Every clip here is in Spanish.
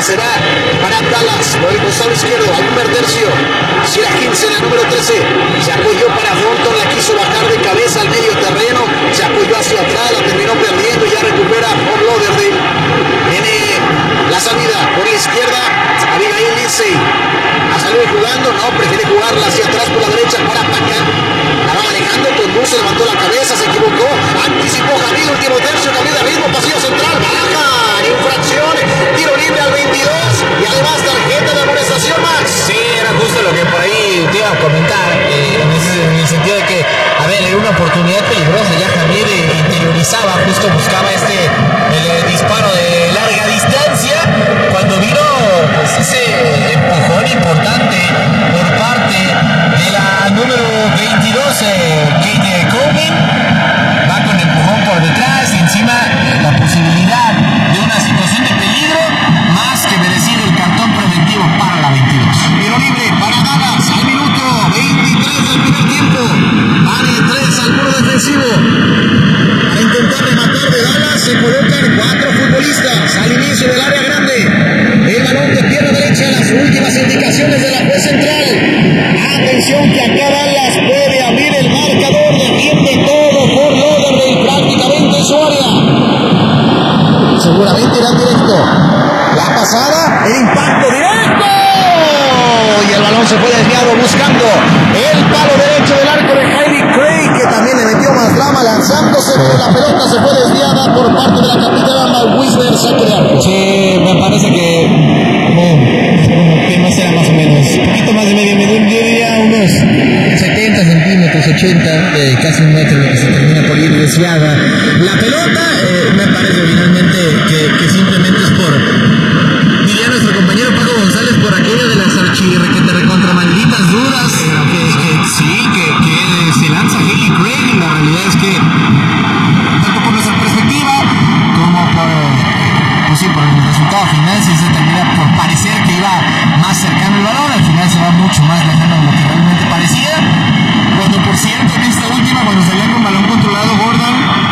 será para Dallas. Por el costado izquierdo, hay un tercio. Sierra 15, la número 13. Se apoyó para Thornton, la quiso bajar de cabeza al medio terreno. Se apoyó hacia atrás, la terminó perdiendo. Ya recupera Bob Lauderdale. Viene la salida por la izquierda. Abigail Lindsay. Ha salido jugando, no, prefiere jugarla hacia atrás por la derecha para Paca. La va manejando, conduce, levantó la cabeza, se equivocó. Anticipó Javier, último tercio, cambió de ritmo, pasillo central, baja, infracción, tiro libre al 22 y además tarjeta de amonestación, Max. Sí, era justo lo que por ahí te iba a comentar, en el sentido de que, a ver, era una oportunidad peligrosa, ya Javier interiorizaba, justo buscaba el disparo de larga distancia, cuando vino pues ese empujón importante por parte de la número 22, Kate Coleman, va con empujón por detrás y encima la posibilidad de una situación de peligro, más que merecido el cartón preventivo para la 22. Tiro libre para Dallas al minuto 23 del primer tiempo. Vale 3 al muro defensivo. Para intentar rematar de Dallas se colocan 4 futbolistas al inicio del área grande. El balón de pierna derecha, las últimas indicaciones de la juez central. Atención que acá Dallas puede abrir el marcador, defiende todo por Lauderdale prácticamente en su área. Seguramente irá directo. La pasada, el impacto directo. Y el balón se fue desviado buscando el palo derecho del arco de Heidi Craig, que también le metió más drama lanzándose, pero la pelota se fue desviada por parte de la capitana Mal Wisner, saque de arco. Sí, me parece que no será más o menos, un poquito más de medio, yo diría unos 70 centímetros, 80, casi un metro, lo que se termina por ir desviada. La pelota, me parece finalmente que simplemente es por, diría nuestro compañero Paco González, por aquello de las archirrequete recontra malditas dudas, que se lanza Haley Craig. La realidad es que, tanto por nuestra perspectiva, como por el resultado final, si se termina por parecer que iba más cercano el balón, al final se va mucho más lejano de lo que realmente parecía. Cuando, por cierto, en esta última, cuando salía con balón controlado Gordon,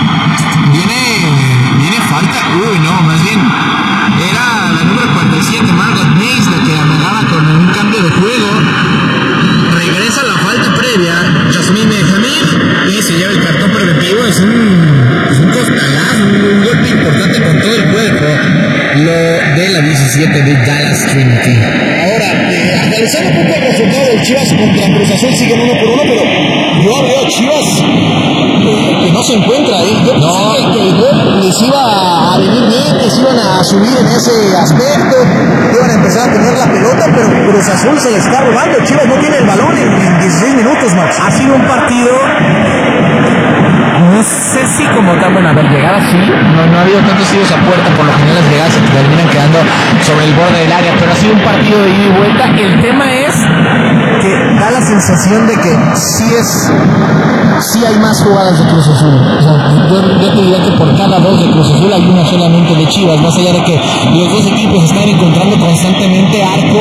viene falta, más bien era la número 47, Margaret Mays, la que amagaba con un cambio de juego. Regresa la falta previa, Jasmine Hamid, y se lleva el cartón preventivo. Es un costalazo, un golpe importante con todo el cuerpo, lo de la 17 de Dallas Trinity. Ahora, analizando un poco el resultado del Chivas contra Cruz Azul, siguen 1-1, pero yo veo a Chivas que no se encuentra ahí. Yo pensé que el gol les iba a venir bien, que se iban a subir en ese aspecto, que iban a empezar a tener la pelota, pero Cruz Azul se le está robando. Chivas no tiene el balón en 16 minutos, Max. Ha sido un partido, no sé si como tal, bueno, a ver, llegar así, no ha habido tantos tiros a puerta, por lo general las llegadas se terminan quedando sobre el borde del área, pero ha sido un partido de ida y vuelta. El tema es que da la sensación de que sí hay más jugadas de Cruz Azul. O sea, yo te diría que por cada 2 de Cruz Azul hay una solamente de Chivas, más allá de que los dos equipos están encontrando constantemente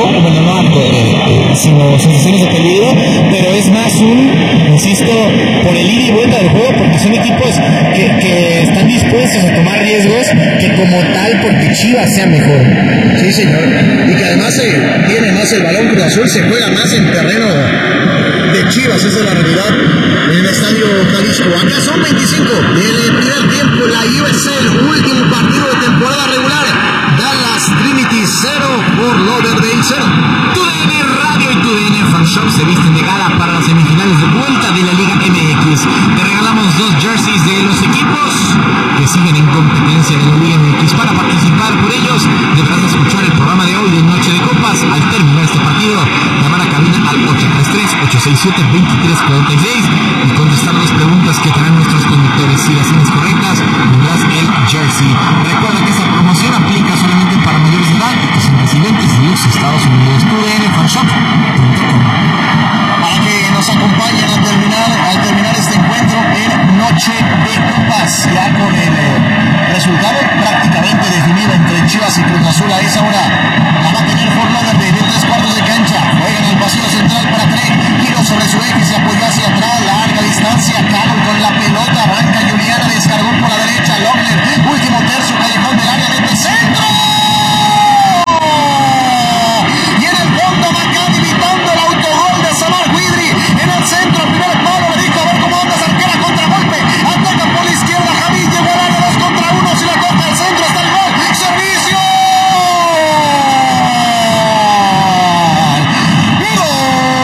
sino sensaciones de peligro, pero es más insisto, por el ida y vuelta del juego, porque son equipos que están dispuestos a tomar riesgos, que como tal porque Chivas sea mejor. Sí, señor, y que además tiene más el balón. Cruz Azul se juega más en terreno de Chivas, esa es la realidad, en el estadio Jalisco. Acá son 25 del primer tiempo, la USL, último partido de temporada regular. Dallas Trinity 0 por Lauderdale 0. TUDN Radio y TUDN Fan Shop se visten de gala para las semifinales de vuelta de la Liga MX. Te regalamos 2 jerseys de los equipos que siguen en competencia de la Liga MX. Para participar por ellos, deberás escuchar el programa de hoy de Noche de Copas. Al terminar este partido, llamar a cabina al 833-867-2346 y contestar 2 preguntas que te harán nuestros conductores. Si las tienes correctas, tendrás el jersey. Recuerda que esta promoción aplica solamente para mayores de edad y que son residentes de los Estados Unidos. TUDNFanshop.com. Para que nos acompañen al terminar este encuentro en Noche de Copas, ya con el resultado prácticamente definido entre Chivas y Cruz Azul. A esa hora la va a tener Fort Lauderdale de 3 cuartos de cancha. Juega en el pasillo central para Craig, giro sobre su eje, se apoyó hacia atrás, larga distancia, Carol con la pelota, arranca Juliana, descargó por la derecha, Lockler, último tercio, Callejón